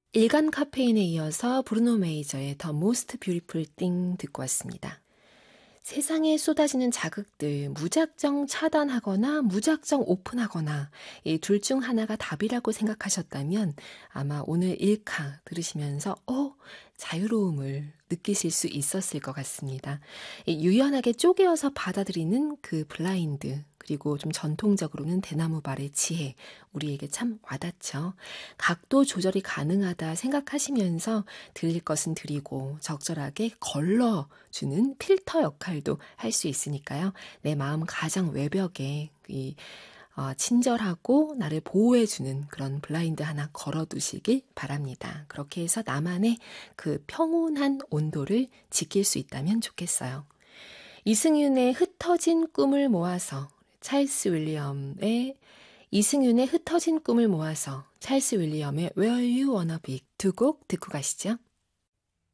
일간 카페인에 이어서 브루노 메이저의 The Most Beautiful Thing 듣고 왔습니다. 세상에 쏟아지는 자극들 무작정 차단하거나 무작정 오픈하거나 이 둘 중 하나가 답이라고 생각하셨다면 아마 오늘 일카 들으시면서 자유로움을 느끼실 수 있었을 것 같습니다. 이 유연하게 쪼개어서 받아들이는 그 블라인드 그리고 좀 전통적으로는 대나무발의 지혜 우리에게 참 와닿죠. 각도 조절이 가능하다 생각하시면서 들릴 것은 드리고 적절하게 걸러주는 필터 역할도 할 수 있으니까요. 내 마음 가장 외벽에 친절하고 나를 보호해주는 그런 블라인드 하나 걸어두시길 바랍니다. 그렇게 해서 나만의 그 평온한 온도를 지킬 수 있다면 좋겠어요. 이승윤의 흩어진 꿈을 모아서 이승윤의 흩어진 꿈을 모아서 찰스 윌리엄의 Where You Wanna Be 두 곡 듣고 가시죠.